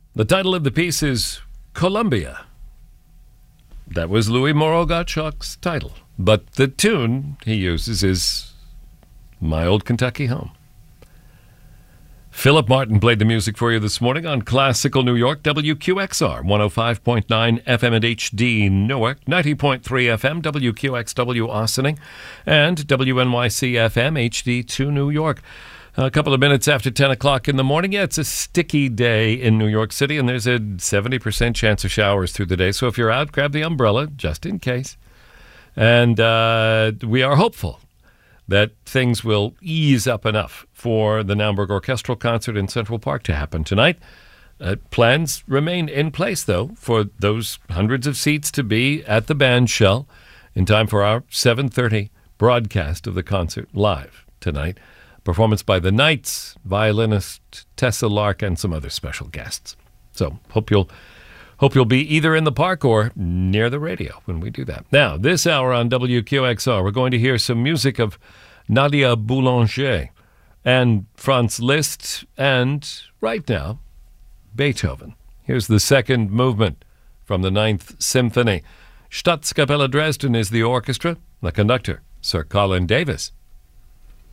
The title of the piece is Columbia. That was Louis Moreau Gottschalk's title. But the tune he uses is My Old Kentucky Home. Philip Martin played the music for you this morning on Classical New York, WQXR, 105.9 FM and HD Newark, 90.3 FM, WQXW Ossining, and WNYC FM, HD2 New York. A couple of minutes after 10 o'clock in the morning. Yeah, it's a sticky day in New York City, and there's a 70% chance of showers through the day. So if you're out, grab the umbrella, just in case. And we are hopeful that things will ease up enough for the Naumburg Orchestral Concert in Central Park to happen tonight. Plans remain in place, though, for those hundreds of seats to be at the band shell in time for our 7:30 broadcast of the concert live tonight. Performance by the Knights, violinist Tessa Lark, and some other special guests. So hope you'll be either in the park or near the radio when we do that. Now, this hour on WQXR, we're going to hear some music of Nadia Boulanger and Franz Liszt, and right now, Beethoven. Here's the second movement from the Ninth Symphony. Staatskapelle Dresden is the orchestra. The conductor, Sir Colin Davis.